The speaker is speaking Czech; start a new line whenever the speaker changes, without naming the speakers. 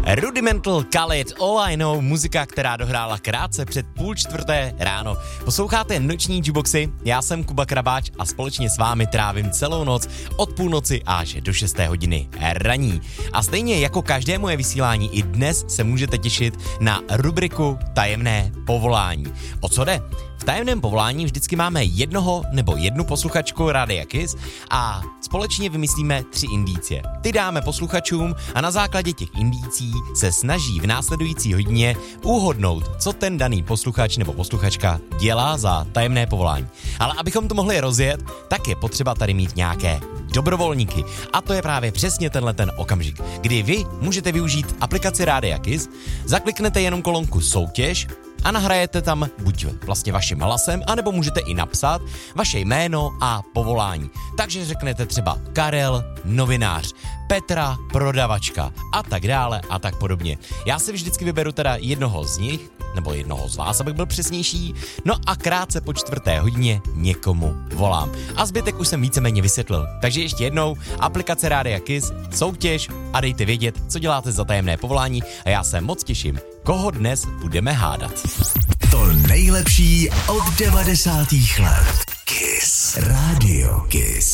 Rudimental Khalid, All I Know, muzika, která dohrála krátce před 3:30 ráno. Posloucháte Noční Jukeboxy, já jsem Kuba Krabáč a společně s vámi trávím celou noc od půlnoci až do 6 hodiny raní. A stejně jako každé moje vysílání, i dnes se můžete těšit na rubriku Tajemné povolání. O co jde? V tajemném povolání vždycky máme jednoho nebo jednu posluchačku Rádia Kiss a společně vymyslíme 3 indicie. Ty dáme posluchačům a na základě těch indicí se snaží v následující hodině uhodnout, co ten daný posluchač nebo posluchačka dělá za tajemné povolání. Ale abychom to mohli rozjet, tak je potřeba tady mít nějaké dobrovolníky. A to je právě přesně tenhle ten okamžik, kdy vy můžete využít aplikaci Rádia Kiss, zakliknete jenom kolonku soutěž a nahrajete tam buď vlastně vaším hlasem, anebo můžete i napsat vaše jméno a povolání. Takže řeknete třeba Karel, novinář, Petra, prodavačka a tak dále a tak podobně. Já si vždycky vyberu teda jednoho z nich, nebo jednoho z vás, abych byl přesnější, no a krátce po 4. hodině někomu volám. A zbytek už jsem víceméně vysvětlil. Takže ještě jednou, aplikace Rádia Kiss, soutěž a dejte vědět, co děláte za tajemné povolání a já se moc těším, koho dnes budeme hádat.
To nejlepší od 90. let. Kiss. Radio Kiss.